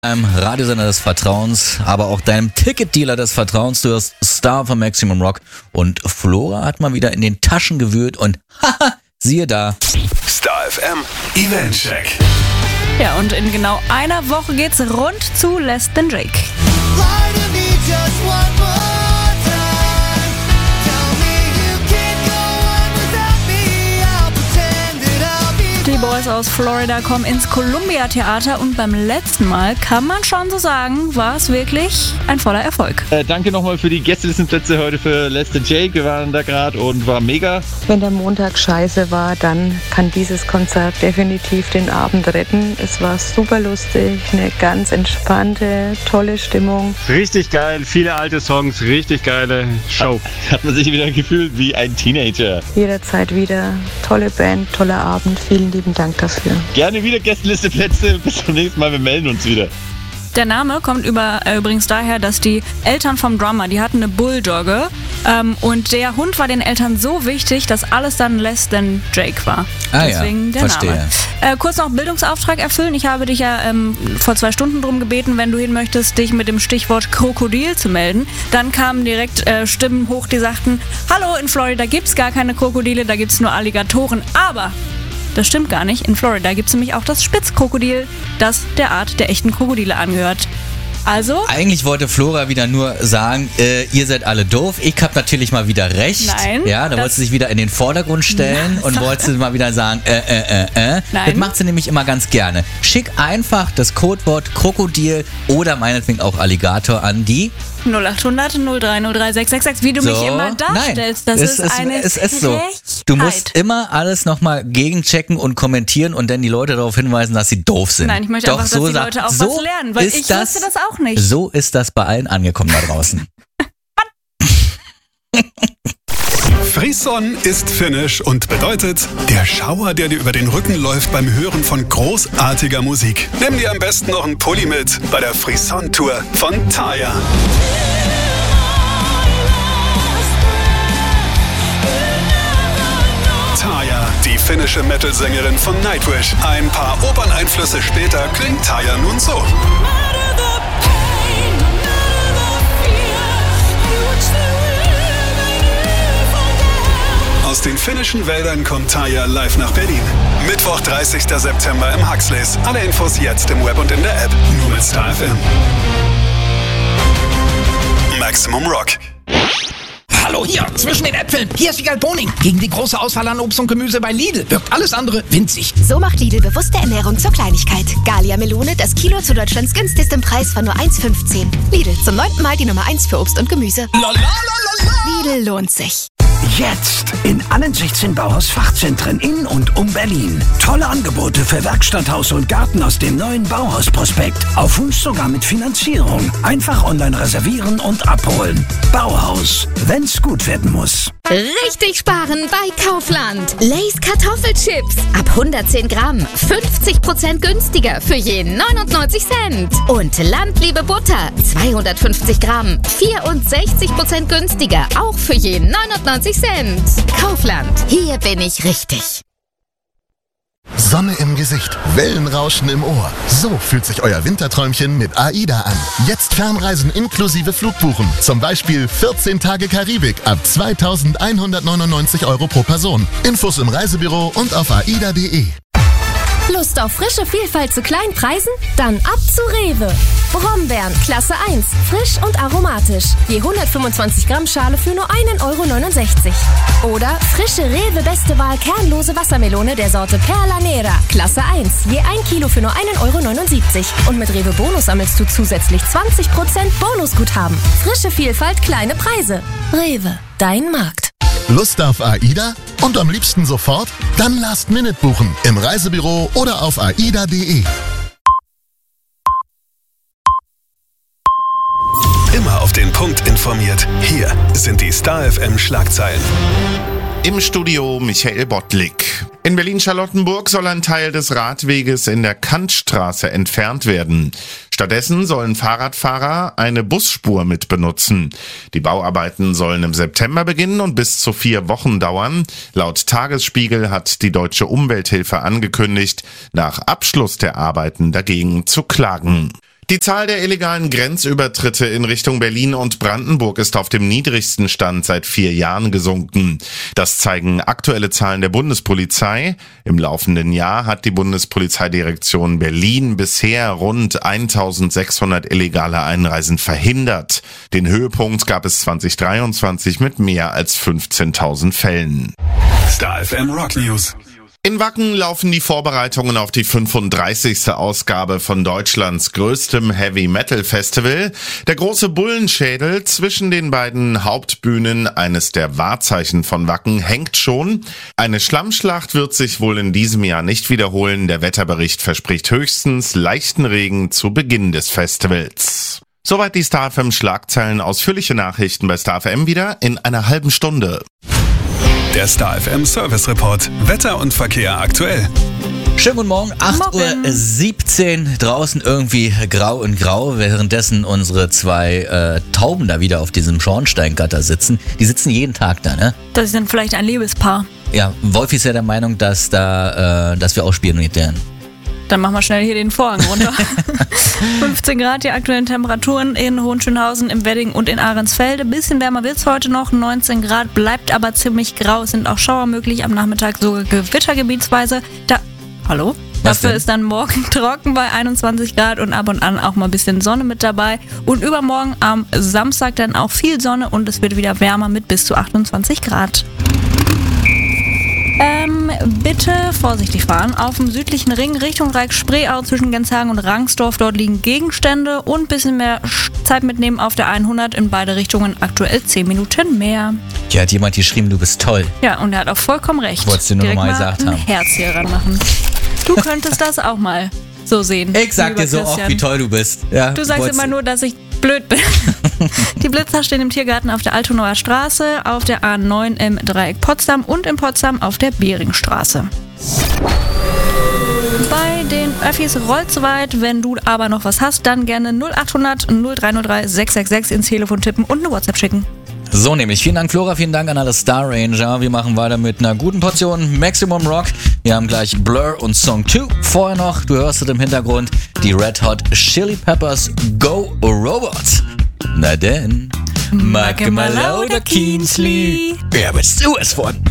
Deinem Radiosender des Vertrauens, aber auch deinem Ticketdealer des Vertrauens. Du hörst Star von Maximum Rock und Flora hat mal wieder in den Taschen gewühlt und haha, siehe da. Star FM Eventcheck. Ja, und in genau einer Woche geht's rund zu Less Than Jake. Die Boys aus Florida kommen ins Columbia Theater und beim letzten Mal, kann man schon so sagen, war es wirklich ein voller Erfolg. Danke nochmal für die Gästelistenplätze heute für Less Than Jake. Wir waren da gerade und war mega. Wenn der Montag scheiße war, dann kann dieses Konzert definitiv den Abend retten. Es war super lustig, eine ganz entspannte, tolle Stimmung. Richtig geil, viele alte Songs, richtig geile Show. Hat man sich wieder gefühlt wie ein Teenager. Jederzeit wieder, tolle Band, toller Abend, vielen lieben Dank dafür. Gerne wieder Gästelisteplätze. Bis zum nächsten Mal, wir melden uns wieder. Der Name kommt übrigens daher, dass die Eltern vom Drummer, die hatten eine Bulldogge und der Hund war den Eltern so wichtig, dass alles dann Less Than Jake war. Deswegen der verstehe. Name. Kurz noch Bildungsauftrag erfüllen. Ich habe dich ja vor 2 Stunden drum gebeten, wenn du hin möchtest, dich mit dem Stichwort Krokodil zu melden. Dann kamen direkt Stimmen hoch, die sagten, hallo, in Florida gibt's gar keine Krokodile, da gibt's nur Alligatoren, aber... Das stimmt gar nicht. In Florida gibt es nämlich auch das Spitzkrokodil, das der Art der echten Krokodile angehört. Also? Eigentlich wollte Flora wieder nur sagen, ihr seid alle doof. Ich hab natürlich mal wieder recht. Nein. Ja, da wollte sie sich wieder in den Vordergrund stellen und wollte mal wieder sagen, Nein. Das macht sie nämlich immer ganz gerne. Schick einfach das Codewort Krokodil oder meinetwegen auch Alligator an die 0800 0303 666, wie du mich immer darstellst. Nein, das ist eine es ist so. Du musst immer alles nochmal gegenchecken und kommentieren und dann die Leute darauf hinweisen, dass sie doof sind. Nein, ich möchte einfach, dass die Leute auch was lernen, weil ich wusste das auch nicht. So ist das bei allen angekommen da draußen. Frisson ist Finnisch und bedeutet der Schauer, der dir über den Rücken läuft beim Hören von großartiger Musik. Nimm dir am besten noch einen Pulli mit bei der Frisson-Tour von Tarja. Tarja, die finnische Metal-Sängerin von Nightwish. Ein paar Operneinflüsse später klingt Tarja nun so. Aus den finnischen Wäldern kommt Tarja live nach Berlin. Mittwoch, 30. September im Huxleys. Alle Infos jetzt im Web und in der App. Nur mit Star FM. Maximum Rock. Hallo hier, zwischen den Äpfeln. Hier ist Wiegald Boning. Gegen die große Auswahl an Obst und Gemüse bei Lidl wirkt alles andere winzig. So macht Lidl bewusste Ernährung zur Kleinigkeit. Galia Melone, das Kilo zu Deutschlands günstigstem Preis von nur 1,15. Lidl, zum 9. Mal die Nummer 1 für Obst und Gemüse. Lidl lohnt sich. Jetzt in allen 16 Bauhaus-Fachzentren in und um Berlin. Tolle Angebote für Werkstatt, Haus und Garten aus dem neuen Bauhaus-Prospekt. Auf Wunsch sogar mit Finanzierung. Einfach online reservieren und abholen. Bauhaus, wenn's gut werden muss. Richtig sparen bei Kaufland. Lay's Kartoffelchips. Ab 110 Gramm. 50% günstiger für je 99 Cent. Und Landliebe Butter. 250 Gramm. 64% günstiger. Auch für je 99 Cent. Kaufland. Hier bin ich richtig. Sonne im Gesicht, Wellenrauschen im Ohr. So fühlt sich euer Winterträumchen mit AIDA an. Jetzt Fernreisen inklusive Flugbuchen. Zum Beispiel 14 Tage Karibik ab 2.199 € pro Person. Infos im Reisebüro und auf aida.de. Lust auf frische Vielfalt zu kleinen Preisen? Dann ab zu Rewe. Brombeeren, Klasse 1, frisch und aromatisch. Je 125 Gramm Schale für nur 1,69 €. Oder frische Rewe Beste Wahl kernlose Wassermelone der Sorte Perla Nera, Klasse 1, je 1 Kilo für nur 1,79 €. Und mit Rewe Bonus sammelst du zusätzlich 20% Bonusguthaben. Frische Vielfalt, kleine Preise. Rewe, dein Markt. Lust auf AIDA? Und am liebsten sofort? Dann Last Minute buchen. Im Reisebüro oder auf aida.de. Immer auf den Punkt informiert. Hier sind die Star FM Schlagzeilen. Im Studio Michael Bottlik. In Berlin-Charlottenburg soll ein Teil des Radweges in der Kantstraße entfernt werden. Stattdessen sollen Fahrradfahrer eine Busspur mit benutzen. Die Bauarbeiten sollen im September beginnen und bis zu 4 Wochen dauern. Laut Tagesspiegel hat die Deutsche Umwelthilfe angekündigt, nach Abschluss der Arbeiten dagegen zu klagen. Die Zahl der illegalen Grenzübertritte in Richtung Berlin und Brandenburg ist auf dem niedrigsten Stand seit 4 Jahren gesunken. Das zeigen aktuelle Zahlen der Bundespolizei. Im laufenden Jahr hat die Bundespolizeidirektion Berlin bisher rund 1600 illegale Einreisen verhindert. Den Höhepunkt gab es 2023 mit mehr als 15.000 Fällen. Star FM Rock News. In Wacken laufen die Vorbereitungen auf die 35. Ausgabe von Deutschlands größtem Heavy-Metal-Festival. Der große Bullenschädel zwischen den beiden Hauptbühnen, eines der Wahrzeichen von Wacken, hängt schon. Eine Schlammschlacht wird sich wohl in diesem Jahr nicht wiederholen. Der Wetterbericht verspricht höchstens leichten Regen zu Beginn des Festivals. Soweit die Star FM Schlagzeilen. Ausführliche Nachrichten bei Star FM wieder in einer halben Stunde. Der Star FM Service Report. Wetter und Verkehr aktuell. Schönen guten Morgen, 8:17 Uhr, draußen irgendwie grau in grau, währenddessen unsere 2 Tauben da wieder auf diesem Schornsteingatter sitzen. Die sitzen jeden Tag da, ne? Das sind vielleicht ein Liebespaar. Ja, Wolfi ist ja der Meinung, dass wir auch spioniert werden. Dann machen wir schnell hier den Vorhang runter. 15 Grad die aktuellen Temperaturen in Hohenschönhausen, im Wedding und in Ahrensfelde. Bisschen wärmer wird's heute noch, 19 Grad, bleibt aber ziemlich grau. Es sind auch Schauer möglich, am Nachmittag sogar gewittergebietsweise. Hallo? Dafür ist dann morgen trocken bei 21 Grad und ab und an auch mal ein bisschen Sonne mit dabei. Und übermorgen am Samstag dann auch viel Sonne und es wird wieder wärmer mit bis zu 28 Grad. Bitte vorsichtig fahren. Auf dem südlichen Ring Richtung Reich-Spreeau zwischen Genshagen und Rangsdorf. Dort liegen Gegenstände und ein bisschen mehr Zeit mitnehmen auf der 100. In beide Richtungen aktuell 10 Minuten mehr. Hier hat jemand geschrieben, du bist toll. Ja, und er hat auch vollkommen recht. Wolltest du nur mal gesagt haben. Ein Herz hier ranmachen. Du könntest das auch mal so sehen. Ich sag dir so oft, wie toll du bist. Ja, du sagst immer nur, dass ich blöd bin. Die Blitzer stehen im Tiergarten auf der Altonauer Straße, auf der A9 im Dreieck Potsdam und in Potsdam auf der Beringstraße. Bei den Öffis rollt zu weit. Wenn du aber noch was hast, dann gerne 0800 0303 666 ins Telefon tippen und eine WhatsApp schicken. So nämlich. Vielen Dank, Flora. Vielen Dank an alle Star Ranger. Wir machen weiter mit einer guten Portion Maximum Rock. Wir haben gleich Blur und Song 2. Vorher noch, du hörst es im Hintergrund, die Red Hot Chili Peppers Go Robot. Na denn, Macke mal lauter Keensley. Wer bist du es von?